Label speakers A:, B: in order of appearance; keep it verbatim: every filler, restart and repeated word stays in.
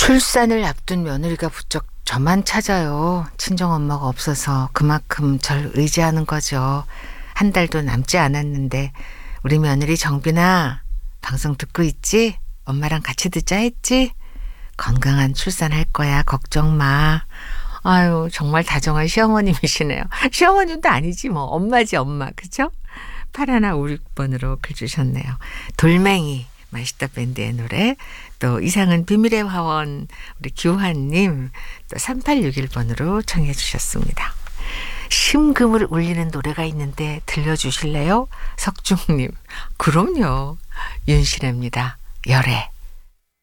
A: 출산을 앞둔 며느리가 부쩍 저만 찾아요. 친정엄마가 없어서 그만큼 절 의지하는 거죠. 한 달도 남지 않았는데 우리 며느리 정빈아, 방송 듣고 있지? 엄마랑 같이 듣자 했지? 건강한 출산할 거야. 걱정 마. 아유, 정말 다정한 시어머님이시네요. 시어머님도 아니지 뭐. 엄마지 엄마. 그죠? 팔하나 오육 번으로 글 주셨네요. 돌멩이 맛있다 밴드의 노래, 또 이상은 비밀의 화원 우리 규환님, 또 삼팔육일 번으로 청해 주셨습니다. 심금을 울리는 노래가 있는데 들려주실래요? 석중님. 그럼요. 윤신혜입니다. 열애.